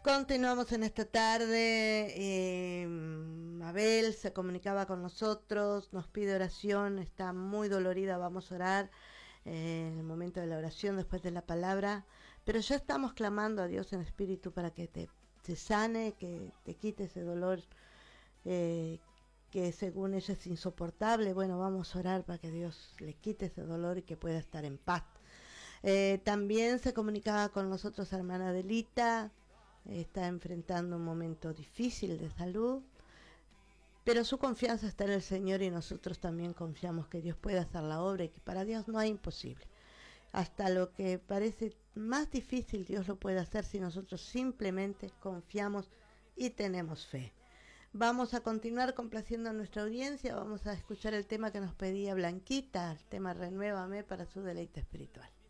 Continuamos en esta tarde. Abel se comunicaba con nosotros, nos pide oración, está muy dolorida, vamos a orar en el momento de la oración, después de la palabra, pero ya estamos clamando a Dios en espíritu para que te sane, que te quite ese dolor que según ella es insoportable. Bueno, vamos a orar para que Dios le quite ese dolor y que pueda estar en paz. También se comunicaba con nosotros hermana Adelita, está enfrentando un momento difícil de salud, pero su confianza está en el Señor y nosotros también confiamos que Dios puede hacer la obra y que para Dios no hay imposible. Hasta lo que parece más difícil Dios lo puede hacer si nosotros simplemente confiamos y tenemos fe. Vamos a continuar complaciendo a nuestra audiencia, vamos a escuchar el tema que nos pedía Blanquita, el tema Renuévame para su deleite espiritual.